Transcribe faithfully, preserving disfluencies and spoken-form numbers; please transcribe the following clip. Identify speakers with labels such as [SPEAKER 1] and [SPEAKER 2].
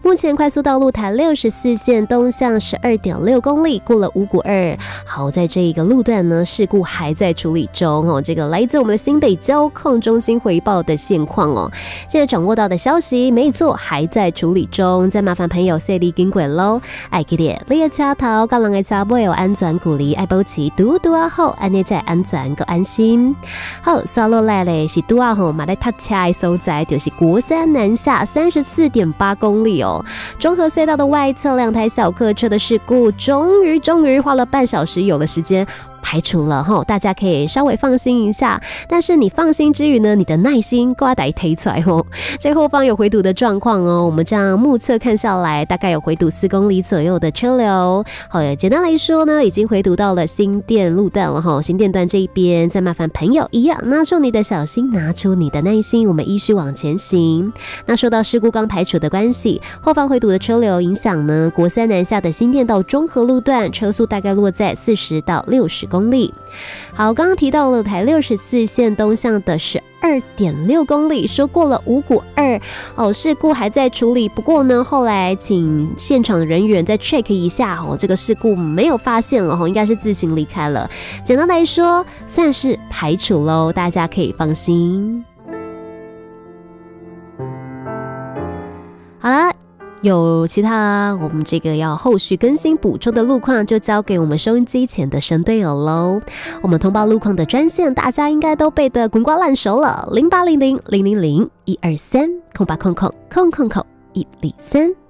[SPEAKER 1] 目前快速道路台六十四线东向 十二点六公里，过了五股二。好，在这一个路段呢，事故还在处理中哦。这个来自我们的新北交控中心回报的现况哦。现在掌握到的消息，没错，还在处理中。再麻烦朋友细力跟过喽。爱记得你的车头甲人的车尾有安全距离，爱保持拄拄啊好，安尼才安全个安心。好，刷落来嘞是拄啊吼，嘛在塞车的所在就是国三南下三十四点八公里哦。中和隧道的外侧两台小客车的事故，终于终于花了半小时有了时间排除了齁，大家可以稍微放心一下。但是你放心之余呢，你的耐心挂得推出来齁。这后方有回堵的状况哦，我们这样目测看下来，大概有回堵四公里左右的车流。好，简单来说呢，已经回堵到了新店路段了齁。新店段这一边，再麻烦朋友一样拿出你的小心，拿出你的耐心，我们依序往前行。那受到事故刚排除的关系，后方回堵的车流影响呢，国三南下的新店到中和路段，车速大概落在四十到六十公里。好，刚刚提到了台六十四线东向的十二点六公里，说过了五股二哦，事故还在处理。不过呢，后来请现场人员再 check 一下哦，这个事故没有发现了哦，应该是自行离开了。简单来说，算是排除喽，大家可以放心。好啦。有其他我们这个要后续更新补充的路况，就交给我们收音机前的神队友喽。我们通报路况的专线，大家应该都背得滚瓜烂熟了，零八零零零零零一二三空八空空空空空一零三。